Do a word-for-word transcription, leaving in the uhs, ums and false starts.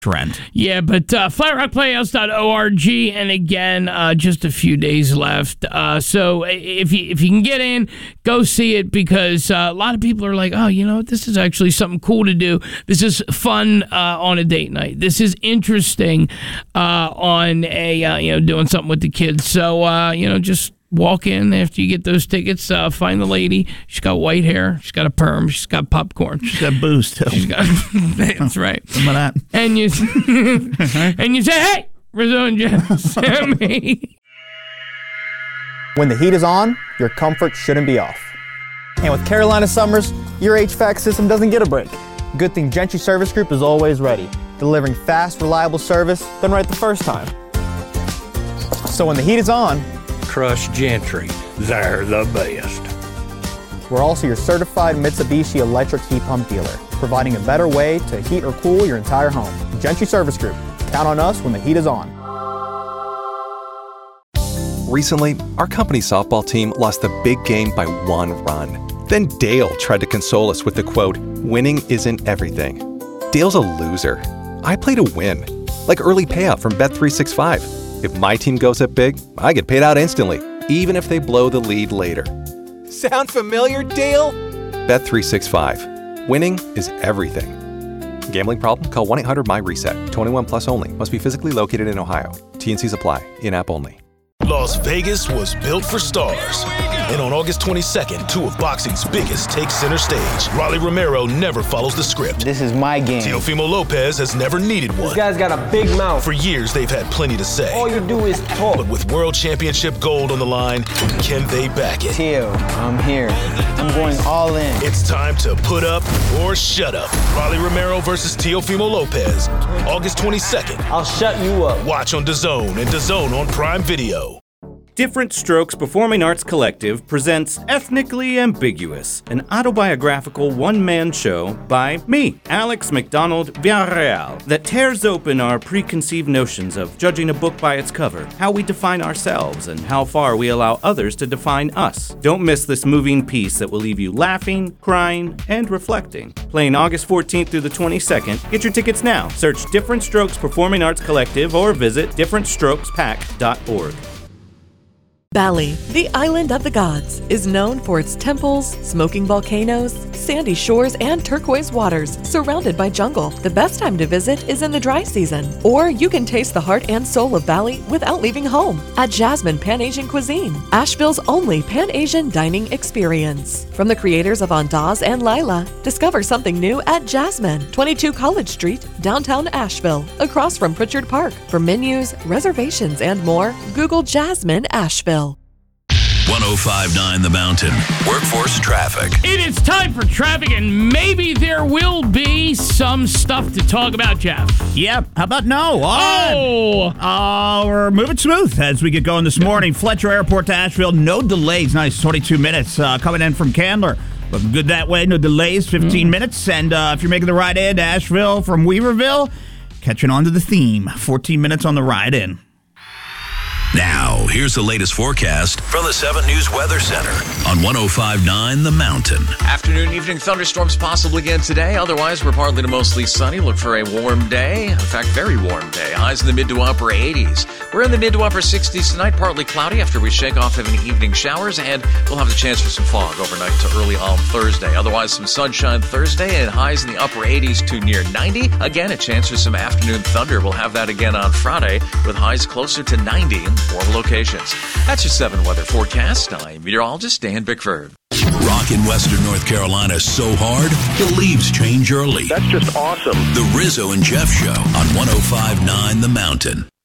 trend. Yeah, but uh, flat rock playhouse dot org, and again, uh, just a few days left. Uh, so if you if you can get in, go see it, because uh, a lot of people are like, oh, you know, this is actually something cool to do. This is fun uh, on a date night. This is interesting uh, on a uh, you know doing something with the kids. So uh, you know, just walk in after you get those tickets. Uh, find the lady. She's got white hair. She's got a perm. She's got popcorn. She's got booze too. She's got, that's right. Some of that. And you and you say, "Hey, Rizzo and Jeff, Sammy." When the heat is on, your comfort shouldn't be off. And with Carolina summers, your H V A C system doesn't get a break. Good thing Gentry Service Group is always ready, delivering fast, reliable service done right the first time. So when the heat is on, trust Gentry. They're the best. We're also your certified Mitsubishi electric heat pump dealer, providing a better way to heat or cool your entire home. Gentry Service Group. Count on us when the heat is on. Recently, our company softball team lost the big game by one run. Then Dale tried to console us with the quote, "Winning isn't everything." Dale's a loser. I play to win, like early payout from Bet three sixty-five. If my team goes up big, I get paid out instantly, even if they blow the lead later. Sound familiar, Dale? Bet three sixty-five. Winning is everything. Gambling problem? Call one eight hundred M Y reset. twenty-one plus only. Must be physically located in Ohio. T and Cs apply. In-app only. Las Vegas was built for stars. And on August twenty-second, two of boxing's biggest take center stage. Rolly Romero never follows the script. This is my game. Teofimo Lopez has never needed one. This guy's got a big mouth. For years, they've had plenty to say. All you do is talk. But with World Championship gold on the line, can they back it? Teo, I'm here. I'm going all in. It's time to put up or shut up. Rolly Romero versus Teofimo Lopez. August twenty-second. I'll shut you up. Watch on DAZN and DAZN on Prime Video. Different Strokes Performing Arts Collective presents Ethnically Ambiguous, an autobiographical one-man show by me, Alex McDonald Villarreal, that tears open our preconceived notions of judging a book by its cover, how we define ourselves, and how far we allow others to define us. Don't miss this moving piece that will leave you laughing, crying, and reflecting. Playing August fourteenth through the twenty-second. Get your tickets now. Search Different Strokes Performing Arts Collective or visit different strokes pack dot org. Bali, the island of the gods, is known for its temples, smoking volcanoes, sandy shores, and turquoise waters, surrounded by jungle. The best time to visit is in the dry season. Or you can taste the heart and soul of Bali without leaving home at Jasmine Pan-Asian Cuisine, Asheville's only Pan-Asian dining experience. From the creators of Andaz and Lila, discover something new at Jasmine, twenty-two College Street, downtown Asheville, across from Pritchard Park. For menus, reservations, and more, Google Jasmine Asheville. one oh five point nine The Mountain. Workforce traffic. It is time for traffic, and maybe there will be some stuff to talk about, Jeff. Yep. How about no? Oh! Uh, we're moving smooth as we get going this morning. Fletcher Airport to Asheville, no delays. Nice, twenty-two minutes uh, coming in from Candler. Looking good that way, no delays, fifteen mm. minutes. And uh, if you're making the ride in to Asheville from Weaverville, catching on to the theme, fourteen minutes on the ride in. Now, here's the latest forecast from the seven News Weather Center on one oh five point nine The Mountain. Afternoon, evening thunderstorms possible again today. Otherwise, we're partly to mostly sunny. Look for a warm day. In fact, very warm day. Highs in the mid to upper eighties. We're in the mid to upper sixties tonight, partly cloudy after we shake off having evening showers, and we'll have the chance for some fog overnight to early on Thursday. Otherwise, some sunshine Thursday and highs in the upper eighties to near ninety. Again, a chance for some afternoon thunder. We'll have that again on Friday with highs closer to ninety. Warm locations. That's your seven weather forecast. I'm meteorologist Dan Bickford. Rock in Western North Carolina so hard, the leaves change early. That's just awesome. The Rizzo and Jeff Show on one oh five point nine The Mountain.